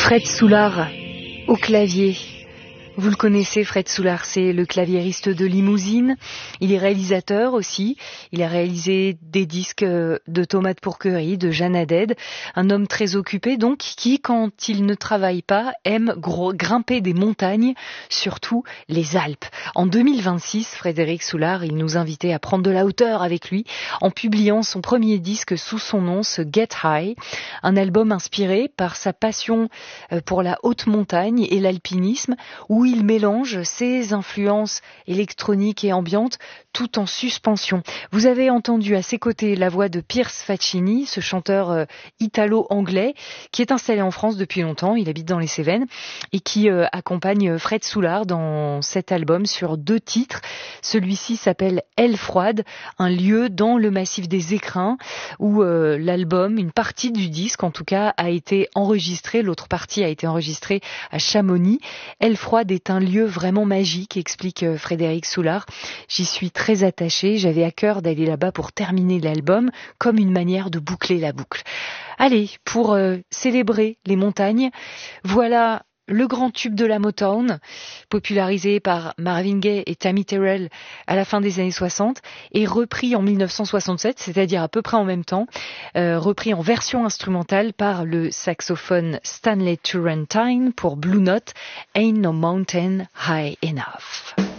Fred Soulard au clavier. Vous le connaissez, Fred Soulard, c'est le claviériste de Limousine. Il est réalisateur aussi. Il a réalisé des disques de Tomates pour Curry, de Jeanne Haddad. Un homme très occupé, donc, qui, quand il ne travaille pas, aime grimper des montagnes, surtout les Alpes. En 2026, Frédéric Soulard, il nous invitait à prendre de la hauteur avec lui en publiant son premier disque sous son nom, ce Get High. Un album inspiré par sa passion pour la haute montagne et l'alpinisme, où il mélange ses influences électroniques et ambiantes tout en suspension. Vous avez entendu à ses côtés la voix de Pierce Faccini, ce chanteur italo-anglais qui est installé en France depuis longtemps, il habite dans les Cévennes et qui accompagne Fred Soulard dans cet album sur 2 titres. Celui-ci s'appelle Elle Froide, un lieu dans le massif des Écrins où l'album, une partie du disque en tout cas, a été enregistrée, l'autre partie a été enregistrée à Chamonix. Elle Froide est un lieu vraiment magique, explique Frédéric Soulard. J'y suis très attachée, j'avais à cœur d'aller là-bas pour terminer l'album, comme une manière de boucler la boucle. Allez, pour célébrer les montagnes, voilà le grand tube de la Motown, popularisé par Marvin Gaye et Tammy Terrell à la fin des années 60, et repris en 1967, c'est-à-dire à peu près en même temps, repris en version instrumentale par le saxophone Stanley Turrentine pour Blue Note, Ain't No Mountain High Enough.